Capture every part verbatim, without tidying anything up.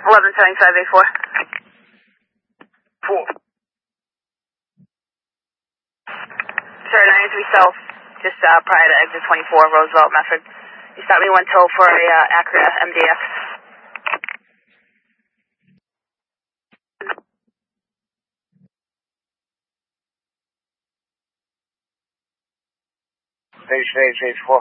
eleven seventy-five A four. Four. Sir, ninety-three South, just uh, prior to exit twenty-four, Roosevelt Method. You stopped me one tow for a uh, Acura M D F. Station H H four.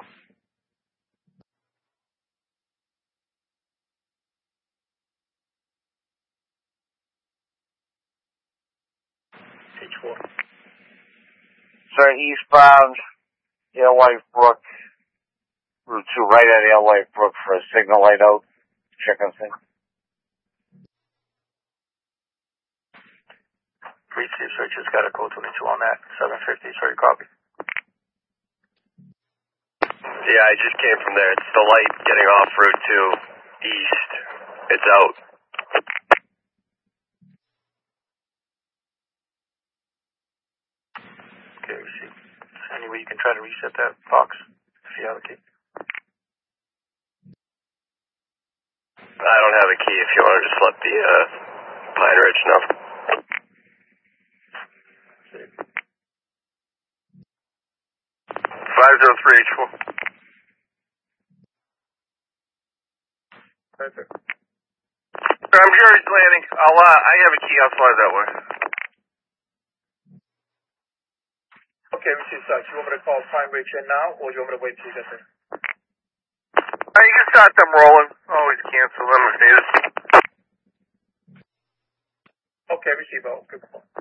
H four. Sir, eastbound, Yale Life Brook, Route two, right at Yale Life Brook for a signal light out. Check on thing. Receive search has got a code twenty-two on that. seven fifty, sorry, copy. Yeah, I just came from there. It's the light getting off Route two east. It's out. Okay, receive. Any way you can try to reset that box if you have a key? I don't have a key if you want to just let the uh, Pine Ridge know. five zero three H four. Perfect. I'm Jerry's landing. I'll, uh, I have a key. I'll fly that way. Okay, receive such. You want me to call Pine Ridge in now, or you want me to wait till you get there? Uh, you can start them rolling. Always cancel them if needed. Okay, receive. Oh, good call.